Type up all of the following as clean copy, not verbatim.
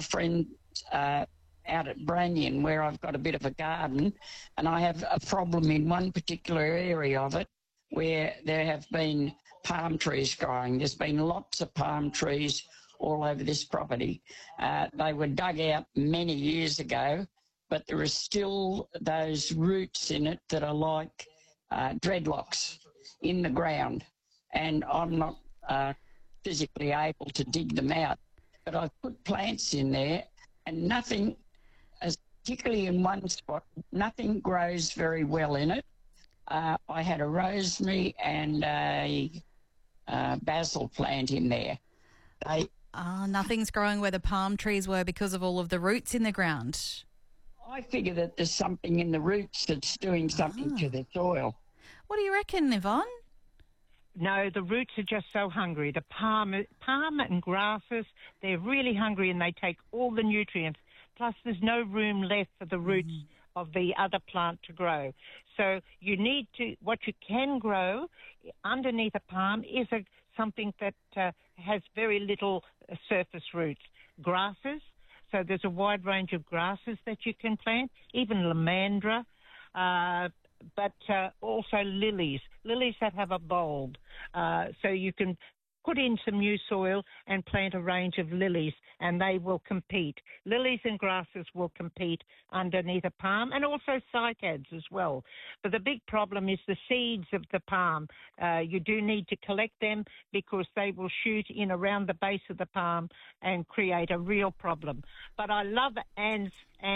a friend out at Branyan where I've got a bit of a garden, and I have a problem in one particular area of it where there have been palm trees growing. There's been lots of palm trees all over this property. They were dug out many years ago, but there are still those roots in it that are like dreadlocks in the ground, and I'm not physically able to dig them out. But I've put plants in there, and nothing, particularly in one spot, nothing grows very well in it. I had a rosemary and a basil plant in there. Nothing's growing where the palm trees were because of all of the roots in the ground. I figure that there's something in the roots that's doing something to the soil. What do you reckon, Yvonne? No, the roots are just so hungry. The palm and grasses, they're really hungry and they take all the nutrients. Plus, there's no room left for the roots of the other plant to grow. So you need to, what you can grow underneath a palm is something that has very little surface roots. Grasses, so there's a wide range of grasses that you can plant, even lamandra, but also lilies that have a bulb. So you can put in some new soil and plant a range of lilies, and they will compete. Lilies and grasses will compete underneath a palm, and also cycads as well. But the big problem is the seeds of the palm. You do need to collect them because they will shoot in around the base of the palm and create a real problem. But I love Anne's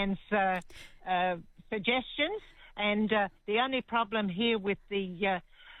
suggestions, and the only problem here with the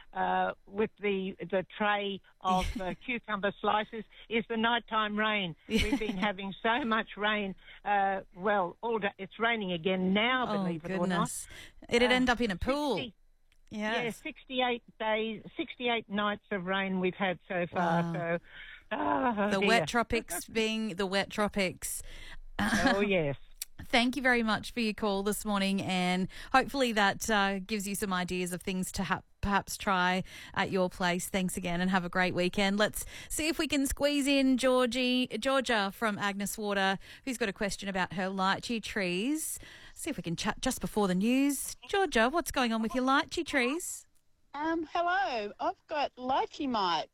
tray of cucumber slices is the nighttime rain. We've been having so much rain. All day. It's raining again now, believe it or not. It'd end up in a pool. 68 days, 68 nights of rain we've had so far. Wow. So, wet tropics being the wet tropics. Oh, yes. Thank you very much for your call this morning, and hopefully that gives you some ideas of things to perhaps try at your place. Thanks again, and have a great weekend. Let's see if we can squeeze in Georgia from Agnes Water, who's got a question about her lychee trees. See if we can chat just before the news. Georgia, what's going on with your lychee trees? Hello. I've got lychee mites